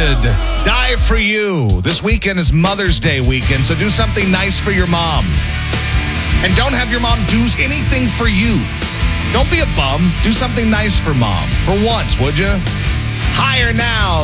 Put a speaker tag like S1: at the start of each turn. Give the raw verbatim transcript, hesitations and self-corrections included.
S1: would die for you. This weekend is Mother's Day weekend, so do something nice for your mom. And don't have your mom do anything for you. Don't be a bum. Do something nice for mom. For once, would you? Higher now.